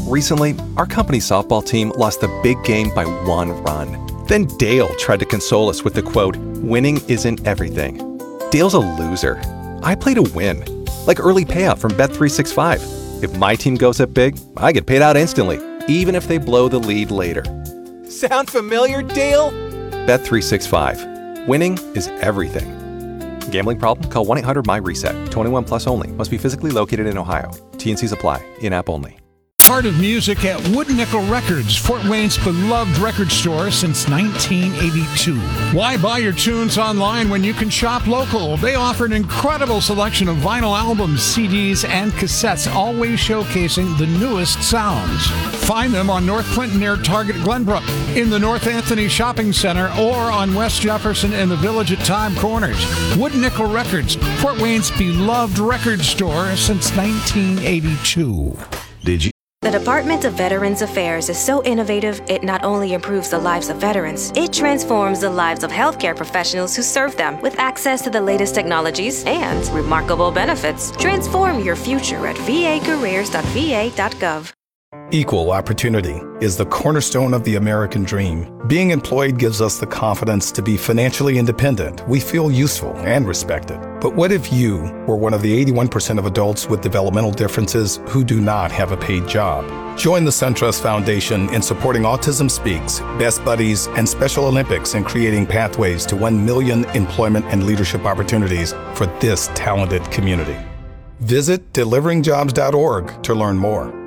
Recently, our company softball team lost the big game by 1 run. Then Dale tried to console us with the quote, "Winning isn't everything." Dale's a loser. I play to win, like early payout from Bet365. If my team goes up big, I get paid out instantly, even if they blow the lead later. Sound familiar, Dale? Bet365. Winning is everything. Gambling problem? Call 1-800-MY-RESET. 21 plus only. Must be physically located in Ohio. T&Cs apply. In-app only. Heart of music at Wood Nickel Records, Fort Wayne's beloved record store since 1982. Why buy your tunes online when you can shop local? They offer an incredible selection of vinyl albums, CDs, and cassettes, always showcasing the newest sounds. Find them on North Clinton near Target Glenbrook, in the North Anthony Shopping Center, or on West Jefferson in the Village at Time Corners. Wood Nickel Records, Fort Wayne's beloved record store since 1982. Did you? The Department of Veterans Affairs is so innovative, it not only improves the lives of veterans, it transforms the lives of healthcare professionals who serve them with access to the latest technologies and remarkable benefits. Transform your future at vacareers.va.gov. Equal opportunity is the cornerstone of the American dream. Being employed gives us the confidence to be financially independent. We feel useful and respected. But what if you were one of the 81% of adults with developmental differences who do not have a paid job? Join the SunTrust Foundation in supporting Autism Speaks, Best Buddies, and Special Olympics in creating pathways to 1 million employment and leadership opportunities for this talented community. Visit deliveringjobs.org to learn more.